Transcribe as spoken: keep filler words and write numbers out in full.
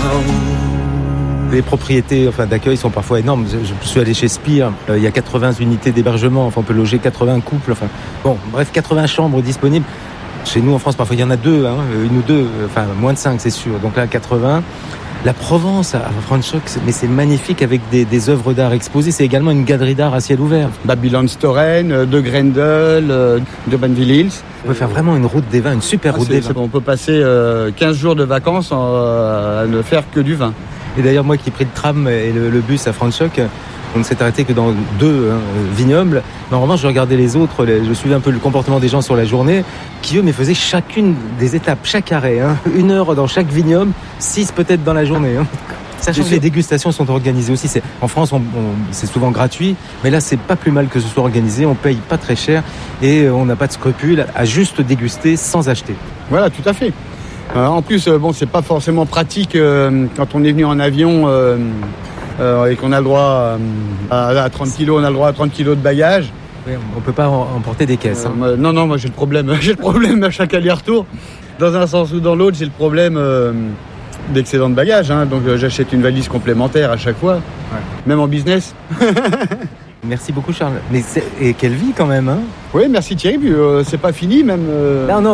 Les propriétés enfin, d'accueil sont parfois énormes. Je, je suis allé chez Spire, euh, il y a quatre-vingts unités d'hébergement, enfin, on peut loger quatre-vingts couples. Enfin, bon, bref, quatre-vingts chambres disponibles. Chez nous en France, parfois il y en a deux, hein, une ou deux, enfin moins de cinq c'est sûr. Donc là, quatre-vingts. La Provence à Franschhoek, mais c'est magnifique avec des, des œuvres d'art exposées. C'est également une galerie d'art à ciel ouvert. Babylon Storen, de Grendel, de Banville Hills. On peut faire vraiment une route des vins, une super Ah, route c'est, des vins. On peut passer euh, quinze jours de vacances en, euh, à ne faire que du vin. Et d'ailleurs, moi qui ai pris le tram et le, le bus à Franschhoek, on ne s'est arrêté que dans deux hein, vignobles. Mais en revanche, je regardais les autres, les, je suivais un peu le comportement des gens sur la journée, qui eux, mais faisaient chacune des étapes, chaque arrêt, hein, une heure dans chaque vignoble, six peut-être dans la journée. Hein. Sachant que les dégustations sont organisées aussi. C'est, en France, on, on, c'est souvent gratuit, mais là, c'est pas plus mal que ce soit organisé. On paye pas très cher et on n'a pas de scrupules à juste déguster sans acheter. Voilà, tout à fait. Euh, en plus, euh, bon, c'est pas forcément pratique euh, quand on est venu en avion euh, euh, et qu'on a le droit euh, à, à trente kilos, on a le droit à trente kilos de bagages. Oui, on peut pas emporter des caisses. Hein. Euh, non, non, moi j'ai le problème. J'ai le problème à chaque aller-retour. Dans un sens ou dans l'autre, j'ai le problème euh, d'excédent de bagages. Hein, donc euh, j'achète une valise complémentaire à chaque fois, ouais. Même en business. Merci beaucoup Charles. Mais c'est... Et quelle vie quand même, hein. Oui, merci Thierry. Euh, c'est pas fini même. Euh... Non, non.